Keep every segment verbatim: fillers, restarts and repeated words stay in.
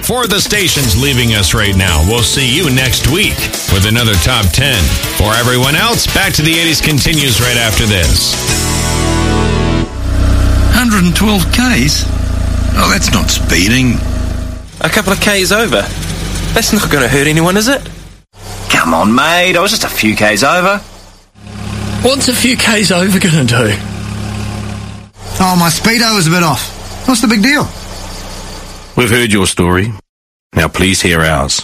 for the stations leaving us right now. We'll see you next week with another Top ten. For everyone else, Back to the eighties continues right after this. one hundred twelve kays? Oh, that's not speeding. A couple of kays over. That's not going to hurt anyone, is it? Come on, mate. I was just a few kays over. What's a few kays over going to do? Oh, my speedo was a bit off. What's the big deal? We've heard your story. Now please hear ours.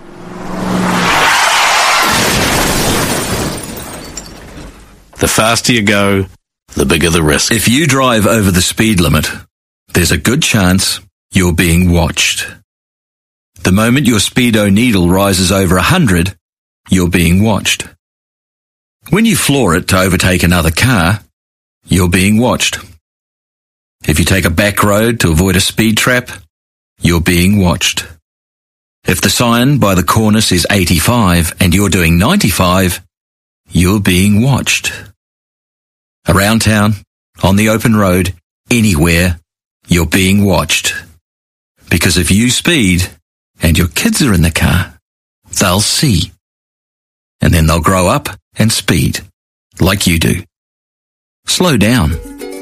The faster you go, the bigger the risk. If you drive over the speed limit, there's a good chance you're being watched. The moment your speedo needle rises over one hundred, you're being watched. When you floor it to overtake another car, you're being watched. If you take a back road to avoid a speed trap, you're being watched. If the sign by the corner says eighty-five and you're doing ninety-five, you're being watched. Around town, on the open road, anywhere, you're being watched. Because if you speed and your kids are in the car, they'll see. And then they'll grow up and speed, like you do. Slow down.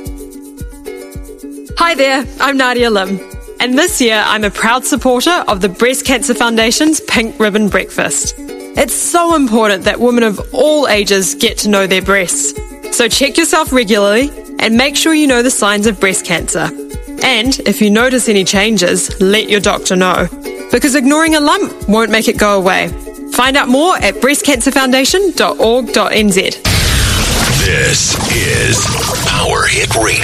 Hi there, I'm Nadia Lim, and this year I'm a proud supporter of the Breast Cancer Foundation's Pink Ribbon Breakfast. It's so important that women of all ages get to know their breasts. So check yourself regularly and make sure you know the signs of breast cancer. And if you notice any changes, let your doctor know, because ignoring a lump won't make it go away. Find out more at breast cancer foundation dot org dot n z. This is Power Hit Radio.